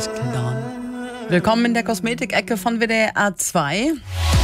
das klar. Willkommen in der Kosmetik-Ecke von WDR 2.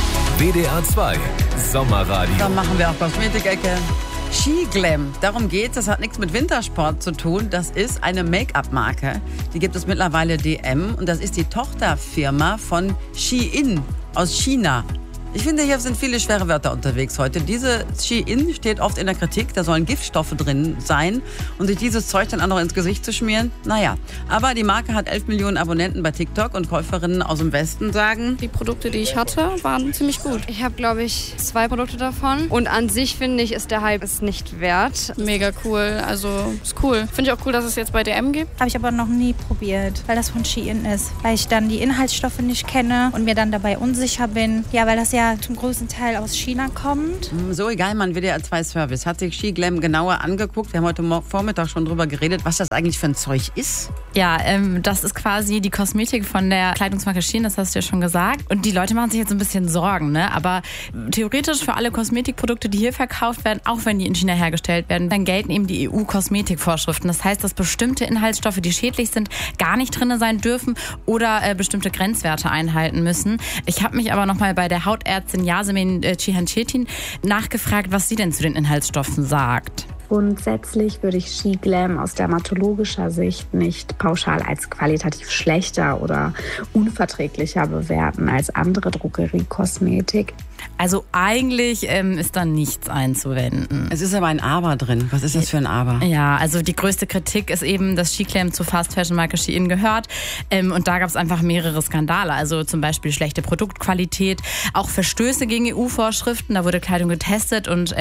WDR 2 Sommerradio. Dann machen wir auch Kosmetik-Ecke. Skiglam, darum geht's. Das hat nichts mit Wintersport zu tun. Das ist eine Make-up-Marke. Die gibt es mittlerweile DM und das ist die Tochterfirma von Shein aus China. Ich finde, hier sind viele schwere Wörter unterwegs heute. Diese Shein steht oft in der Kritik, da sollen Giftstoffe drin sein. Und sich dieses Zeug dann auch noch ins Gesicht zu schmieren, naja. Aber die Marke hat 11 Millionen Abonnenten bei TikTok und Käuferinnen aus dem Westen sagen, die Produkte, die ich hatte, waren ziemlich gut. Ich habe, glaube ich, 2 Produkte davon. Und an sich, finde ich, ist der Hype es nicht wert. Mega cool, also ist cool. Finde ich auch cool, dass es jetzt bei DM gibt. Habe ich aber noch nie probiert, weil das von Shein ist. Weil ich dann die Inhaltsstoffe nicht kenne und mir dann dabei unsicher bin. Ja, weil das ja zum größten Teil aus China kommt. So egal, man WDR 2 Service hat sich Skiglam genauer angeguckt. Wir haben heute Vormittag schon drüber geredet, was das eigentlich für ein Zeug ist. Ja, das ist quasi die Kosmetik von der Kleidungsmarke Shein, das hast du ja schon gesagt. Und die Leute machen sich jetzt ein bisschen Sorgen, ne? Aber theoretisch für alle Kosmetikprodukte, die hier verkauft werden, auch wenn die in China hergestellt werden, dann gelten eben die EU-Kosmetikvorschriften. Das heißt, dass bestimmte Inhaltsstoffe, die schädlich sind, gar nicht drin sein dürfen oder bestimmte Grenzwerte einhalten müssen. Ich habe mich aber nochmal bei der Hautärztin Yasemin Cihan-Cetin nachgefragt, was sie denn zu den Inhaltsstoffen sagt. Grundsätzlich würde ich Skiglam aus dermatologischer Sicht nicht pauschal als qualitativ schlechter oder unverträglicher bewerten als andere Drogeriekosmetik. Also eigentlich ist da nichts einzuwenden. Es ist aber ein Aber drin. Was ist das für ein Aber? Ja, also die größte Kritik ist eben, dass Skiglam zur Fast-Fashion-Marke Shein gehört. Und da gab es einfach mehrere Skandale. Also zum Beispiel schlechte Produktqualität, auch Verstöße gegen EU-Vorschriften. Da wurde Kleidung getestet und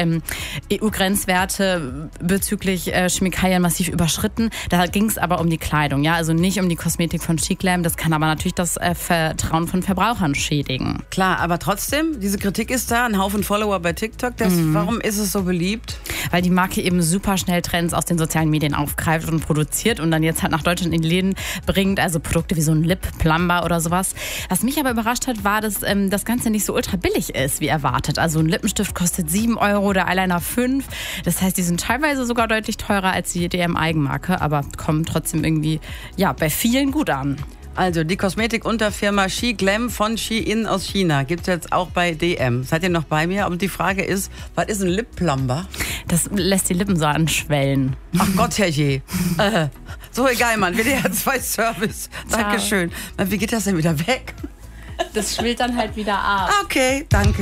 EU-Grenzwerte bezüglich Chemikalien massiv überschritten. Da ging es aber um die Kleidung, ja, also nicht um die Kosmetik von Skiglam. Das kann aber natürlich das Vertrauen von Verbrauchern schädigen. Klar, aber trotzdem, diese Kritik ist da, ein Haufen Follower bei TikTok. Warum ist es so beliebt? Weil die Marke eben super schnell Trends aus den sozialen Medien aufgreift und produziert und dann jetzt halt nach Deutschland in die Läden bringt. Also Produkte wie so ein Lip Plumber oder sowas. Was mich aber überrascht hat, war, dass das Ganze nicht so ultra billig ist, wie erwartet. Also ein Lippenstift kostet 7 €, der Eyeliner 5. Das heißt, die sind teilweise sogar deutlich teurer als die DM-Eigenmarke, aber kommen trotzdem irgendwie ja bei vielen gut an. Also die Kosmetikunterfirma Skiglam von Shein aus China gibt es jetzt auch bei DM. Seid ihr noch bei mir? Und die Frage ist, was ist ein Lip Plumber? Das lässt die Lippen so anschwellen. Ach Gott, herrje. So egal, Mann. WDR 2 Service. Dankeschön. Wie geht das denn wieder weg? Das schwillt dann halt wieder ab. Okay, danke.